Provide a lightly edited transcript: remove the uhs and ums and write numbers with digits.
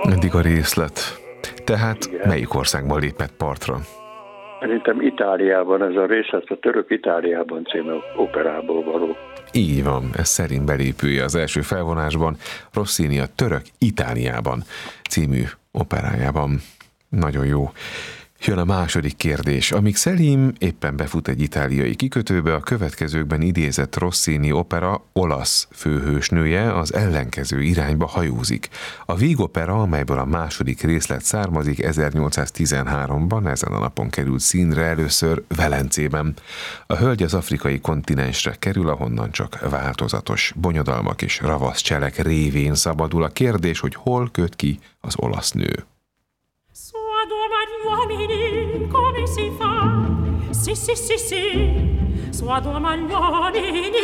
Eddig a részlet. Tehát Igen. melyik országban lépett partra? Szerintem Itáliában, ez a részlet a Török Itáliában című operából való. Így van, ez szerint belépője az első felvonásban, Rossini a Török Itáliában című operájában. Nagyon jó. Jön a második kérdés. Amíg Szelim éppen befut egy itáliai kikötőbe, a következőkben idézett Rossini opera olasz főhősnője az ellenkező irányba hajózik. A vígopera, amelyből a második részlet származik, 1813-ban ezen a napon került színre először Velencében. A hölgy az afrikai kontinensre kerül, ahonnan csak változatos bonyodalmak és ravaszcselek révén szabadul. A kérdés, hogy hol köt ki az olasz nő. Uomini, come si fa? Sì, sì, sì, sì. Sua domani uomini,